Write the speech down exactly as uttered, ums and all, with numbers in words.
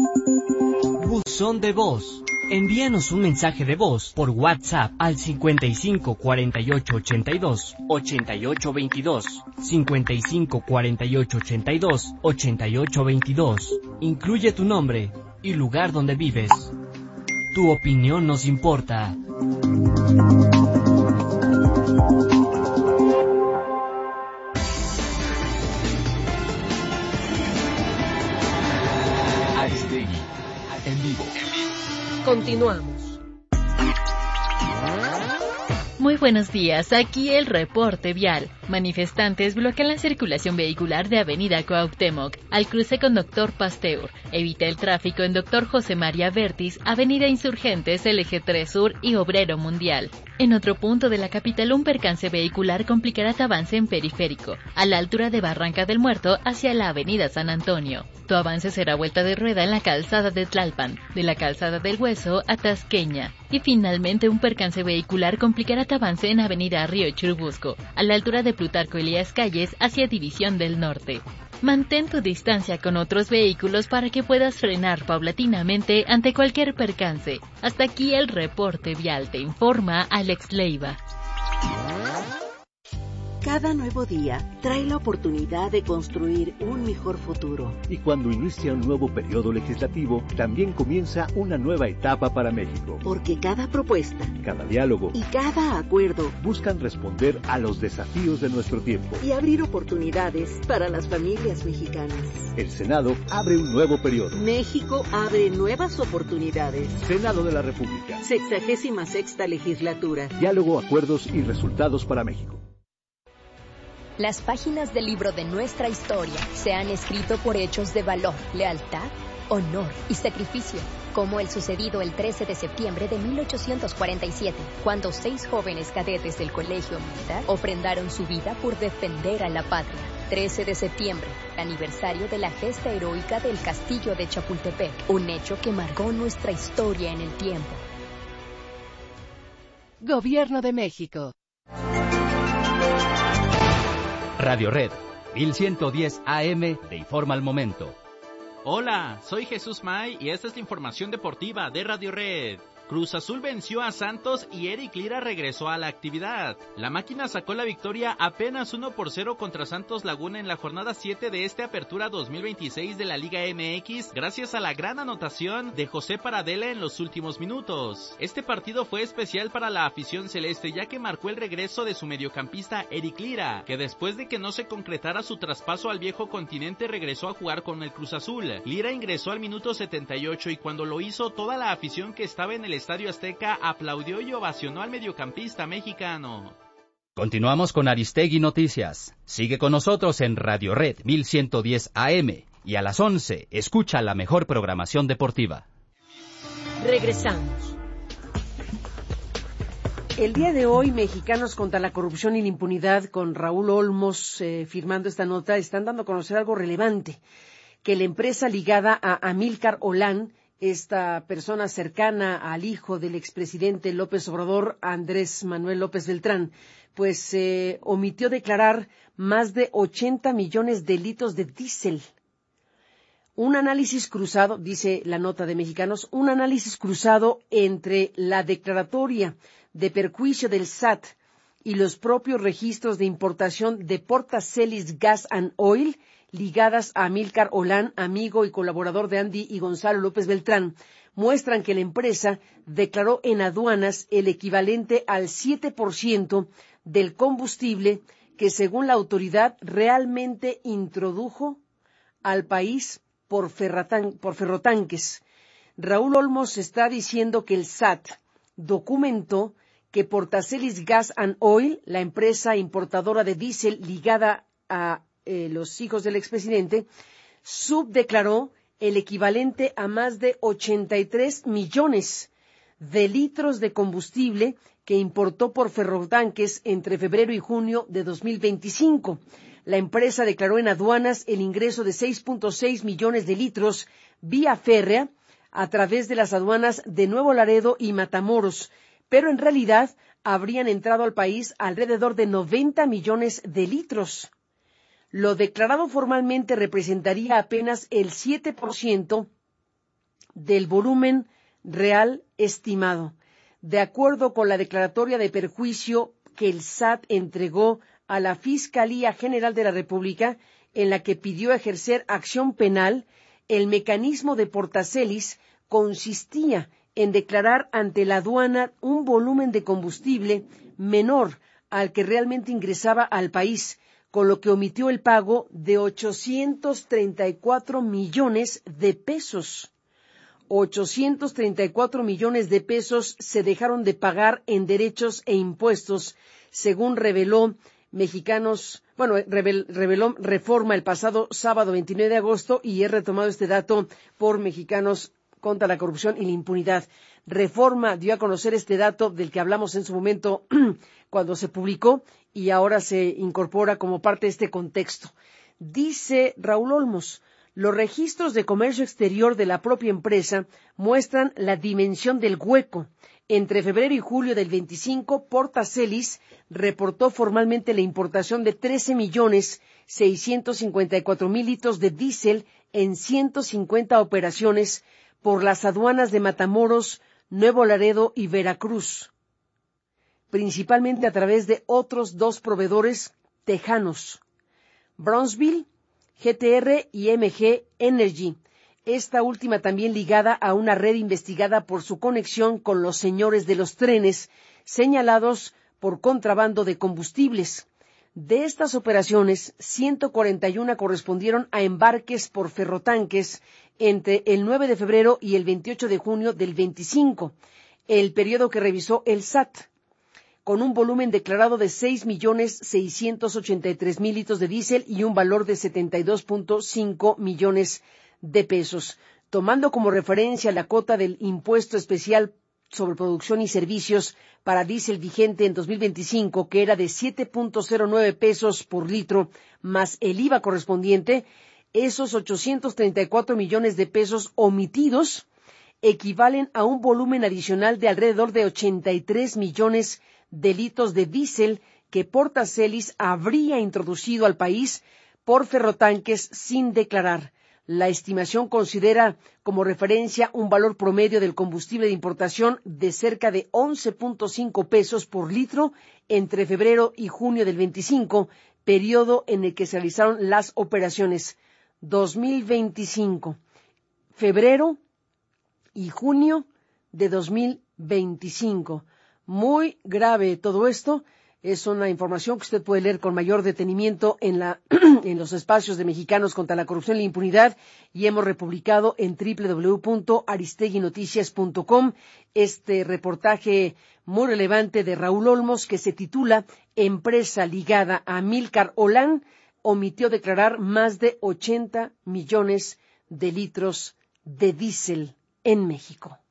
Buzón de voz. Envíanos un mensaje de voz por WhatsApp al cincuenta y cinco cuarenta y ocho ochenta y dos ochenta y ocho veintidós, cincuenta y cinco cuarenta y ocho ochenta y dos ochenta y ocho veintidós. Incluye tu nombre y lugar donde vives. Tu opinión nos importa. Aristegui, en vivo. Continuamos. Muy buenos días, aquí el reporte vial. Manifestantes bloquean la circulación vehicular de Avenida Cuauhtémoc al cruce con Doctor Pasteur. Evita el tráfico en Doctor José María Vértiz, Avenida Insurgentes, el Eje tres Sur y Obrero Mundial. En otro punto de la capital, un percance vehicular complicará tu avance en Periférico, a la altura de Barranca del Muerto, hacia la Avenida San Antonio. Tu avance será vuelta de rueda en la calzada de Tlalpan, de la calzada del Hueso a Tasqueña. Y finalmente, un percance vehicular complicará tu avance en Avenida Río Churubusco, a la altura de Plutarco Elías Calles, hacia División del Norte. Mantén tu distancia con otros vehículos para que puedas frenar paulatinamente ante cualquier percance. Hasta aquí el reporte vial, te informa Alex Leiva. Cada nuevo día trae la oportunidad de construir un mejor futuro. Y cuando inicia un nuevo periodo legislativo, también comienza una nueva etapa para México. Porque cada propuesta, cada diálogo y cada acuerdo buscan responder a los desafíos de nuestro tiempo y abrir oportunidades para las familias mexicanas. El Senado abre un nuevo periodo. México abre nuevas oportunidades. Senado de la República. Sexagésima sexta legislatura. Diálogo, acuerdos y resultados para México. Las páginas del libro de nuestra historia se han escrito por hechos de valor, lealtad, honor y sacrificio, como el sucedido el trece de septiembre de mil ochocientos cuarenta y siete, cuando seis jóvenes cadetes del Colegio Militar ofrendaron su vida por defender a la patria. trece de septiembre, aniversario de la gesta heroica del Castillo de Chapultepec, un hecho que marcó nuestra historia en el tiempo. Gobierno de México. Radio Red, mil ciento diez A M, te informa al momento. Hola, soy Jesús May y esta es la información deportiva de Radio Red. Cruz Azul venció a Santos y Eric Lira regresó a la actividad. La máquina sacó la victoria apenas uno por cero contra Santos Laguna en la jornada siete de este Apertura dos mil veintiséis de la Liga M X, gracias a la gran anotación de José Paradela en los últimos minutos. Este partido fue especial para la afición celeste, ya que marcó el regreso de su mediocampista Eric Lira, que después de que no se concretara su traspaso al viejo continente regresó a jugar con el Cruz Azul. Lira ingresó al minuto setenta y ocho y cuando lo hizo, toda la afición que estaba en el Estadio Azteca aplaudió y ovacionó al mediocampista mexicano. Continuamos con Aristegui Noticias. Sigue con nosotros en Radio Red mil ciento diez A M y a las once escucha la mejor programación deportiva. Regresamos. El día de hoy, Mexicanos contra la Corrupción y la Impunidad, con Raúl Olmos eh, firmando esta nota, están dando a conocer algo relevante, que la empresa ligada a Amílcar Olán, esta persona cercana al hijo del expresidente López Obrador, Andrés Manuel López Beltrán, pues eh, omitió declarar más de ochenta millones de litros de diésel. Un análisis cruzado, dice la nota de Mexicanos, un análisis cruzado entre la declaratoria de perjuicio del S A T y los propios registros de importación de Portacelis Gas and Oil, ligadas a Amílcar Olán, amigo y colaborador de Andy y Gonzalo López Beltrán, muestran que la empresa declaró en aduanas el equivalente al siete por ciento del combustible que, según la autoridad, realmente introdujo al país por, ferratan, por ferrotanques. Raúl Olmos está diciendo que el S A T documentó que Portacelis Gas and Oil, la empresa importadora de diésel ligada a Eh, los hijos del expresidente, subdeclaró el equivalente a más de ochenta y tres millones de litros de combustible que importó por ferrotanques entre febrero y junio de dos mil veinticinco. La empresa declaró en aduanas el ingreso de seis punto seis millones de litros vía férrea a través de las aduanas de Nuevo Laredo y Matamoros, pero en realidad habrían entrado al país alrededor de noventa millones de litros. Lo declarado formalmente representaría apenas el siete por ciento del volumen real estimado. De acuerdo con la declaratoria de perjuicio que el S A T entregó a la Fiscalía General de la República, en la que pidió ejercer acción penal, el mecanismo de Portacelis consistía en declarar ante la aduana un volumen de combustible menor al que realmente ingresaba al país, con lo que omitió el pago de ochocientos treinta y cuatro millones de pesos. ochocientos treinta y cuatro millones de pesos se dejaron de pagar en derechos e impuestos, según reveló Mexicanos, bueno, revel, reveló Reforma el pasado sábado veintinueve de agosto, y he retomado este dato por Mexicanos contra la Corrupción y la Impunidad. Reforma dio a conocer este dato del que hablamos en su momento cuando se publicó, y ahora se incorpora como parte de este contexto. Dice Raúl Olmos: los registros de comercio exterior de la propia empresa muestran la dimensión del hueco. Entre febrero y julio del veinticinco, Portacelis reportó formalmente la importación de trece millones seiscientos cincuenta y cuatro mil litros de diésel en ciento cincuenta operaciones por las aduanas de Matamoros, Nuevo Laredo y Veracruz, principalmente a través de otros dos proveedores tejanos, Brownsville, G T R y M G Energy, esta última también ligada a una red investigada por su conexión con los señores de los trenes, señalados por contrabando de combustibles. De estas operaciones, ciento cuarenta y una correspondieron a embarques por ferrotanques entre el nueve de febrero y el veintiocho de junio del veinticinco, el periodo que revisó el S A T, con un volumen declarado de seis millones seiscientos ochenta y tres mil litros de diésel y un valor de setenta y dos punto cinco millones de pesos, tomando como referencia la cuota del impuesto especial sobre producción y servicios para diésel vigente en dos mil veinticinco, que era de siete punto cero nueve pesos por litro, más el I V A correspondiente. Esos ochocientos treinta y cuatro millones de pesos omitidos equivalen a un volumen adicional de alrededor de ochenta y tres millones de litros de diésel que Portacelis habría introducido al país por ferrotanques sin declarar. La estimación considera como referencia un valor promedio del combustible de importación de cerca de once punto cinco pesos por litro entre febrero y junio del veinticinco, periodo en el que se realizaron las operaciones. dos mil veinticinco, febrero y junio de dos mil veinticinco. Muy grave todo esto. Es una información que usted puede leer con mayor detenimiento en, la, en los espacios de Mexicanos contra la Corrupción y la Impunidad, y hemos republicado en doble u doble u doble u punto aristegui noticias punto com este reportaje muy relevante de Raúl Olmos, que se titula Empresa ligada a Amílcar Olán omitió declarar más de ochenta millones de litros de diésel en México.